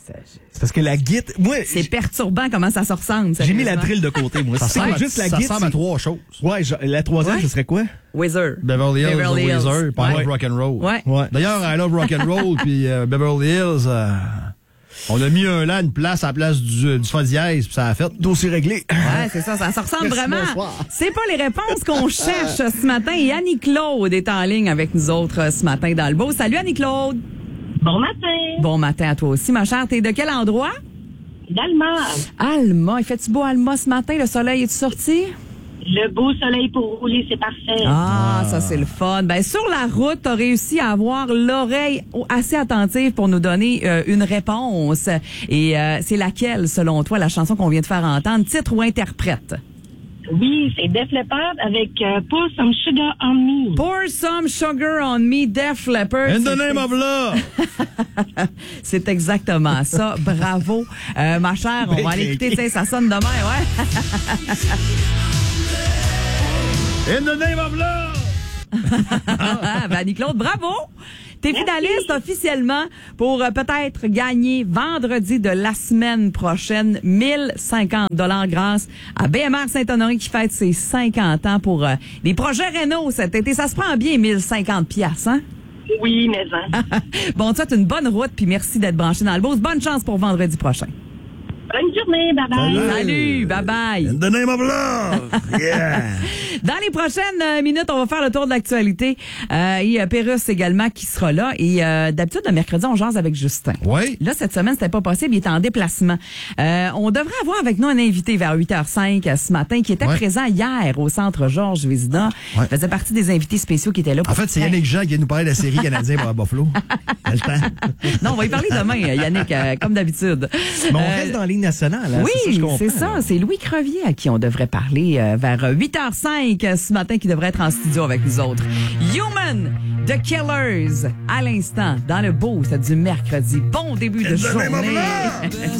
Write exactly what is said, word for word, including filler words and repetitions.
ça, C'est parce que la guitare... Moi, c'est perturbant comment ça se ressemble. J'ai mis la drill de côté, moi. Ça C'est ressemble, juste la ça guitare. ressemble à trois choses. Ouais, je- la troisième, Ouais. ce serait quoi? Wizard. Beverly Hills, Beverly The Hills. Wizard, puis I Ouais. Love Rock'n'Roll. Ouais. Ouais. D'ailleurs, I Love Rock'n'Roll puis euh, Beverly Hills, euh, on a mis un là, une place à la place du, du fa dièse, puis ça a fait. Dossier réglé. Ouais, c'est ça, ça se ressemble Merci, vraiment. bonsoir. C'est pas les réponses qu'on cherche ce matin. Et Annie-Claude est en ligne avec nous autres euh, ce matin dans le beau. Salut Annie-Claude. Bon matin. Bon matin à toi aussi, ma chère. T'es de quel endroit? D'Alma. Alma. Il fait-tu beau Alma ce matin? Le soleil est-tu sorti? Le beau soleil pour rouler, c'est parfait. Ah, ça c'est le fun. Ben sur la route, t'as réussi à avoir l'oreille assez attentive pour nous donner euh, une réponse. Et euh, c'est laquelle, selon toi, la chanson qu'on vient de faire entendre, titre ou interprète? Oui, c'est Def Leppard avec euh, Pour Some Sugar on Me. Pour some sugar on me, Def Leppard. In the C'est- name of love! C'est exactement ça. Bravo. Euh, ma chère, on va aller écouter, tiens, ça sonne demain, ouais. In the name of love! Ah, ben, Annie-Claude, bravo! T'es finaliste officiellement pour euh, peut-être gagner vendredi de la semaine prochaine mille cinquante dollars grâce à B M R Saint-Honoré qui fête ses cinquante ans pour euh, des projets rénaux cet été. Ça se prend bien mille cinquante piastres, hein? Oui, mais hein. Bon, toi, t'as une bonne route puis merci d'être branché dans le beau. Bonne chance pour vendredi prochain. Bonne journée, bye bye. Salut, bye bye. In the name of love! Yeah! Dans les prochaines euh, minutes, on va faire le tour de l'actualité. Euh, il y a Pérus également qui sera là. Et euh, d'habitude, le mercredi, on jase avec Justin. Oui. Là, cette semaine, c'était pas possible. Il était en déplacement. Euh, on devrait avoir avec nous un invité vers huit heures cinq euh, ce matin qui était Ouais. présent hier au Centre Georges Vézina. Ouais. Il faisait partie des invités spéciaux qui étaient là. En pour- fait, c'est Yannick Jean qui vient nous parler de la série canadienne pour Buffalo. Il a le temps. Non, on va y parler demain, Yannick, euh, comme d'habitude. Mais on Euh, reste dans la ligne nationale. Hein? Oui, c'est ça, je comprends. c'est ça. C'est Louis Crevier à qui on devrait parler euh, vers huit heures cinq euh, ce matin qui devrait être en studio avec nous autres. Human, The Killers, à l'instant, dans le beau, c'est du mercredi. Bon début de In the name of journée. love!